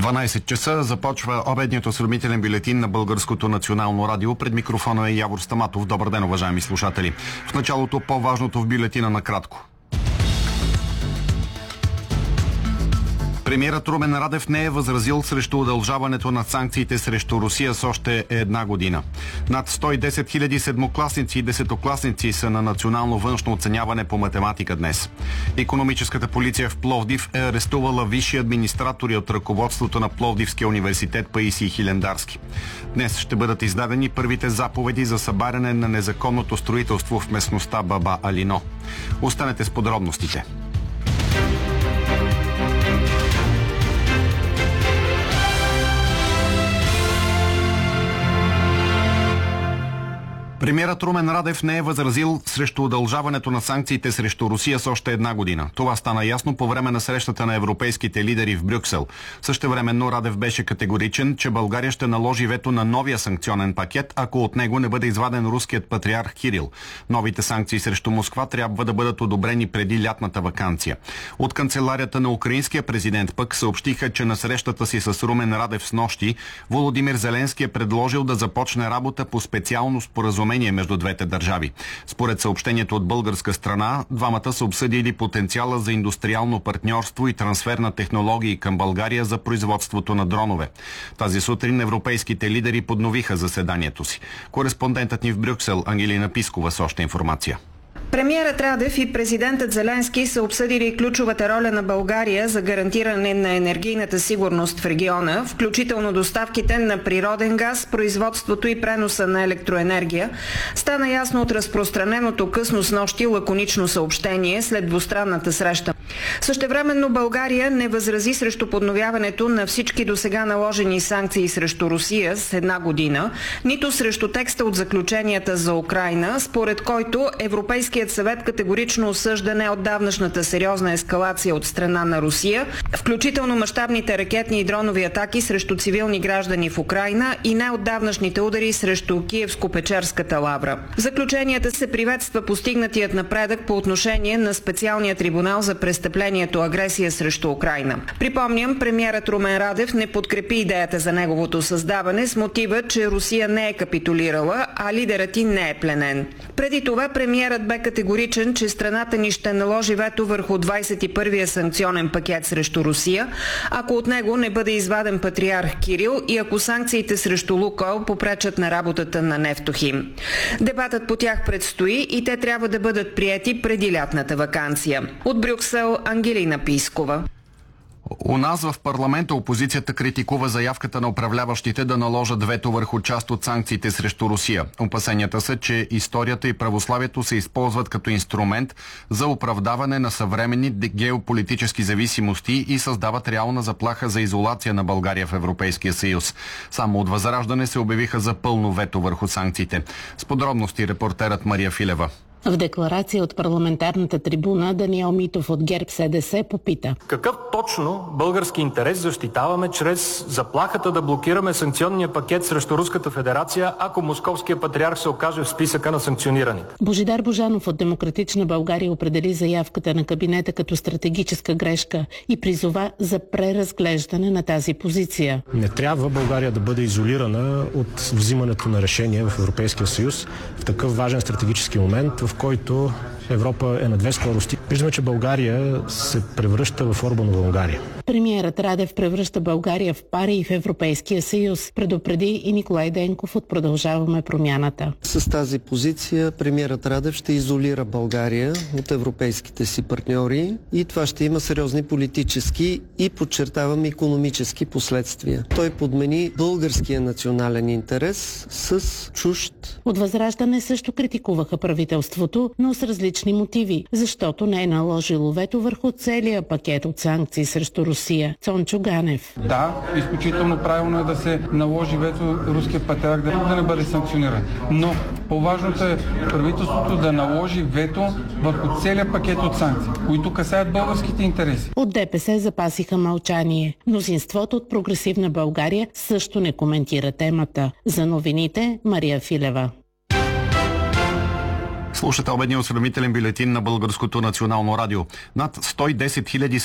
12 часа започва обедният осведомителен бюлетин на Българското национално радио. Пред микрофона е Явор Стаматов. Добър ден, уважаеми слушатели. В началото по-важното в бюлетина накратко. Премиерът Румен Радев не е възразил срещу удължаването на санкциите срещу Русия с още една година. Над 110 хиляди седмокласници и десетокласници са на национално външно оценяване по математика днес. Икономическата полиция в Пловдив е арестувала висши администратори от ръководството на Пловдивския университет Паисий Хилендарски. Днес ще бъдат издадени първите заповеди за събаряне на незаконното строителство в местността Баба Алино. Останете с подробностите. Премиерът Румен Радев не е възразил срещу удължаването на санкциите срещу Русия с още една година. Това стана ясно по време на срещата на европейските лидери в Брюксел. Същевременно Радев беше категоричен, че България ще наложи вето на новия санкционен пакет, ако от него не бъде изваден руският патриарх Кирил. Новите санкции срещу Москва трябва да бъдат одобрени преди лятната ваканция. От канцеларията на украинския президент пък съобщиха, че на срещата си с Румен Радев снощи Володимир Зеленски е предложил да започне работа по специално споразумение между двете държави. Според съобщението от българска страна, двамата са обсъдили потенциала за индустриално партньорство и трансфер на технологии към България за производството на дронове. Тази сутрин европейските лидери подновиха заседанието си. Кореспондентът ни в Брюксел Ангелина Пискова с още информация. Премиерът Радев и президентът Зеленски са обсъдили ключовата роля на България за гарантиране на енергийната сигурност в региона, включително доставките на природен газ, производството и преноса на електроенергия. Стана ясно от разпространеното късно снощи лаконично съобщение след двустранната среща. Същевременно България не възрази срещу подновяването на всички досега наложени санкции срещу Русия с една година, нито срещу текста от заключенията за Украйна, според който Европейският съвет категорично осъжда неотдавнашната сериозна ескалация от страна на Русия, включително мащабните ракетни и дронови атаки срещу цивилни граждани в Украйна и неотдавнашните удари срещу Киевско-Печерската лавра. В заключенията се приветства постигнатият напредък по отношение на специалния трибунал за престъплението агресия срещу Украйна. Припомням, премиерът Румен Радев не подкрепи идеята за неговото създаване с мотива, че Русия не е капитулирала, а лидерът й не е пленен. Преди това премиерът бе категоричен, че страната ни ще наложи вето върху 21-я санкционен пакет срещу Русия, ако от него не бъде изваден патриарх Кирил и ако санкциите срещу Лукойл попречат на работата на Нефтохим. Дебатът по тях предстои и те трябва да бъдат приети преди лятната ваканция. От Брюксел Ангелина Пискова. У нас в парламента опозицията критикува заявката на управляващите да наложат вето върху част от санкциите срещу Русия. Опасенията са, че историята и православието се използват като инструмент за оправдаване на съвременни геополитически зависимости и създават реална заплаха за изолация на България в Европейския съюз. Само от Възраждане се обявиха за пълно вето върху санкциите. С подробности репортерът Мария Филева. В декларация от парламентарната трибуна Даниел Митов от ГЕРБ-СДС попита: какъв точно български интерес защитаваме чрез заплахата да блокираме санкционния пакет срещу Руската федерация, ако московския патриарх се окаже в списъка на санкционираните? Божидар Божанов от Демократична България определи заявката на кабинета като стратегическа грешка и призова за преразглеждане на тази позиция. Не трябва България да бъде изолирана от взимането на решения в Европейския съюз в такъв важен стратегически момент, в който Европа е на две скорости. Виждаме, че България се превръща в Орбанова Унгария. Премиерът Радев превръща България в пари и в Европейския съюз, предупреди и Николай Денков от Продължаваме промяната. С тази позиция премиерът Радев ще изолира България от европейските си партньори и това ще има сериозни политически и, подчертавам, икономически последствия. Той подмени българския национален интерес с чужд. От Възраждане също критикуваха правителството, но с различни мотиви, защото не е наложило вето върху целия пакет от санкции срещу Русия. Цончо Ганев. Да, изключително правилно е да се наложи вето руския патриарх да не бъде санкциониран. Но по-важното е правителството да наложи вето върху целия пакет от санкции, които касаят българските интереси. От ДПС запасиха мълчание. Мнозинството от Прогресивна България също не коментира темата. За новините Мария Филева. Слушате обедния осведомителен бюлетин на Българското национално радио. Над 110 000